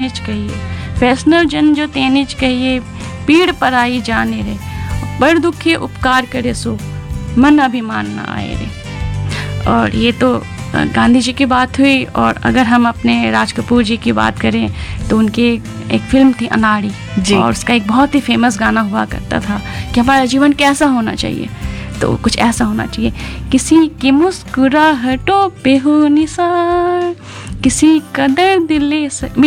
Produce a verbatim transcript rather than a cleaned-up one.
निज कहिए, फैसनर जन जो ते निज कहिए, पीड़ पर आई जाने रे, बड़ दुखे उपकार करे सो, मन अभिमान न आए रे। और ये तो गांधी जी की बात हुई। और अगर हम अपने राज कपूर जी की बात करें तो उनकी एक फिल्म थी अनाड़ी जी, और उसका एक बहुत ही फेमस गाना हुआ करता था कि हमारा जीवन कैसा होना चाहिए, तो कुछ ऐसा होना चाहिए, किसी की मुस्कुराहटों पे हो निसार, किसी का दर्द दिले